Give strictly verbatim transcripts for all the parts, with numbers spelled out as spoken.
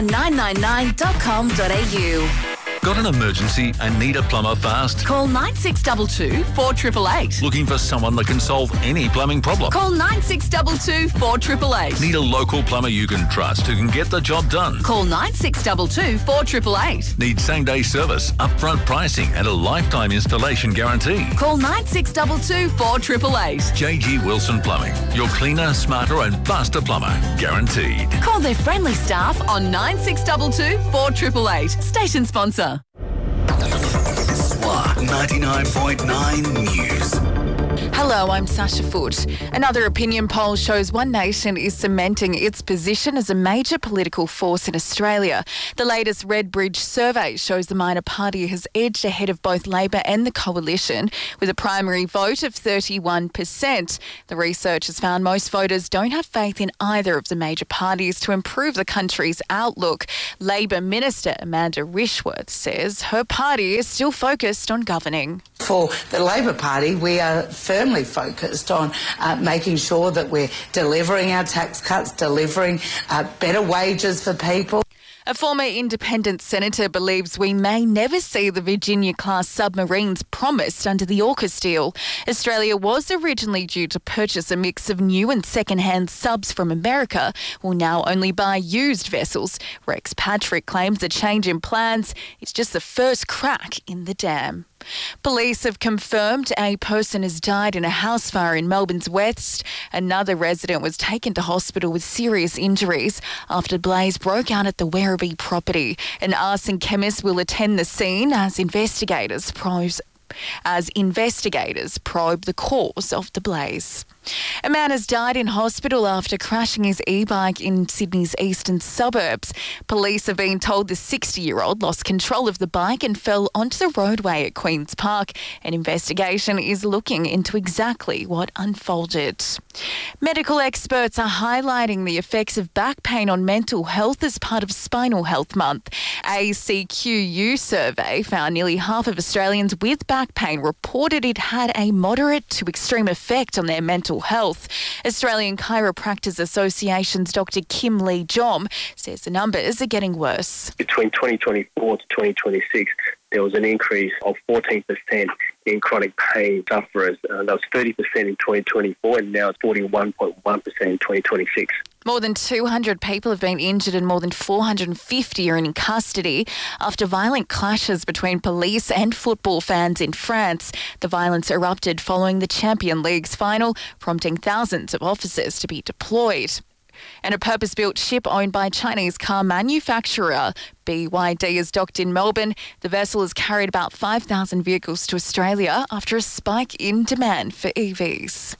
nine nine nine dot com dot a u. Got an emergency and need a plumber fast? Call nine six two two, four eight eight eight. Looking for someone that can solve any plumbing problem? Call nine six two two, four eight eight eight. Need a local plumber you can trust who can get the job done? Call nine six two two, four eight eight eight. Need same-day service, upfront pricing and a lifetime installation guarantee? Call nine six two two, four eight eight eight. J G Wilson Plumbing. Your cleaner, smarter and faster plumber. Guaranteed. Call their friendly staff on nine six two two, four eight eight eight. Station sponsor. S W A ninety-nine point nine News. Hello, I'm Sasha Foote. Another opinion poll shows One Nation is cementing its position as a major political force in Australia. The latest Redbridge survey shows the minor party has edged ahead of both Labor and the Coalition with a primary vote of thirty-one percent. The research has found most voters don't have faith in either of the major parties to improve the country's outlook. Labor Minister Amanda Rishworth says her party is still focused on governing. For the Labor Party, we are firmly focused on uh, making sure that we're delivering our tax cuts, delivering uh, better wages for people. A former independent senator believes we may never see the Virginia-class submarines promised under the AUKUS deal. Australia was originally due to purchase a mix of new and second-hand subs from America, will now only buy used vessels. Rex Patrick claims the change in plans is just the first crack in the dam. Police have confirmed a person has died in a house fire in Melbourne's West. Another resident was taken to hospital with serious injuries after blaze broke out at the Werribee property. An arson chemist will attend the scene as investigators probe, as investigators probe the cause of the blaze. A man has died in hospital after crashing his e-bike in Sydney's eastern suburbs. Police have been told the sixty-year-old lost control of the bike and fell onto the roadway at Queen's Park. An investigation is looking into exactly what unfolded. Medical experts are highlighting the effects of back pain on mental health as part of Spinal Health Month. A C Q U survey found nearly half of Australians with back pain reported it had a moderate to extreme effect on their mental health. Australian Chiropractors Association's Doctor Kim Lee Jom says the numbers are getting worse. Between twenty twenty-four to twenty twenty-six, there was an increase of fourteen percent in chronic pain sufferers. Uh, that was thirty percent in twenty twenty-four and now it's forty-one point one percent in twenty twenty-six. More than two hundred people have been injured and more than four hundred fifty are in custody after violent clashes between police and football fans in France. The violence erupted following the Champions League's final, prompting thousands of officers to be deployed. And a purpose-built ship owned by Chinese car manufacturer B Y D is docked in Melbourne. The vessel has carried about five thousand vehicles to Australia after a spike in demand for E Vs.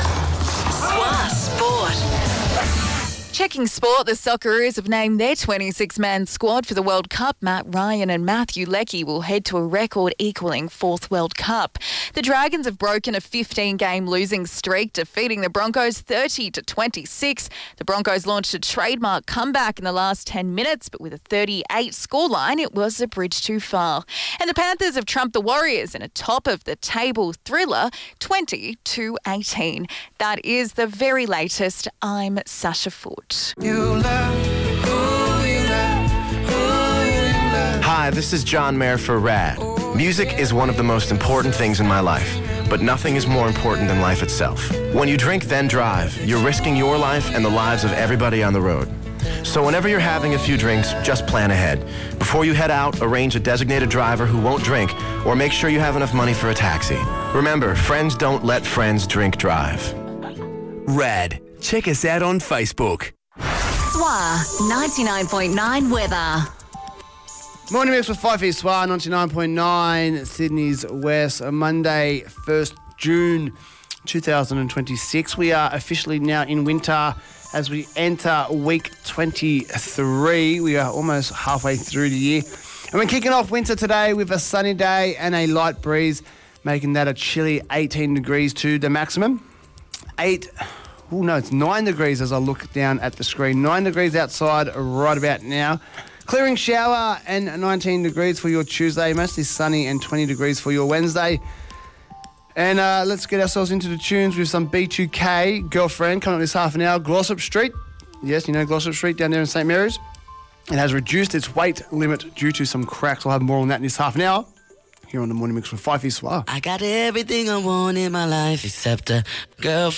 S W A Sport. Checking sport, the Socceroos have named their twenty-six man squad for the World Cup. Matt Ryan and Matthew Leckie will head to a record-equalling fourth World Cup. The Dragons have broken a fifteen game losing streak, defeating the Broncos thirty to twenty-six. The Broncos launched a trademark comeback in the last ten minutes, but with a thirty-eight scoreline, it was a bridge too far. And the Panthers have trumped the Warriors in a top-of-the-table thriller, twenty to eighteen. That is the very latest. I'm Sasha Foote. You love who you love, who you love. Hi, this is John Mayer for Rad. Music is one of the most important things in my life, but nothing is more important than life itself. When you drink, then drive, you're risking your life and the lives of everybody on the road. So whenever you're having a few drinks, just plan ahead. Before you head out, arrange a designated driver who won't drink, or make sure you have enough money for a taxi. Remember, friends don't let friends drink drive. Rad. Check us out on Facebook. S W A ninety-nine point nine weather. Morning mix with five for S W A ninety-nine point nine, Sydney's West, Monday, first June two thousand twenty-six. We are officially now in winter as we enter week twenty-three. We are almost halfway through the year. And we're kicking off winter today with a sunny day and a light breeze, making that a chilly eighteen degrees to the maximum. Eight... Oh, no, it's nine degrees as I look down at the screen. Nine degrees outside right about now. Clearing shower and nineteen degrees for your Tuesday. Mostly sunny and twenty degrees for your Wednesday. And uh, let's get ourselves into the tunes with some B two K, Girlfriend, coming up this half an hour. Glossop Street. Yes, you know Glossop Street down there in St Mary's. It has reduced its weight limit due to some cracks. We'll have more on that in this half an hour here on the Morning Mix with Fifey Soir. I got everything I want in my life except a girlfriend.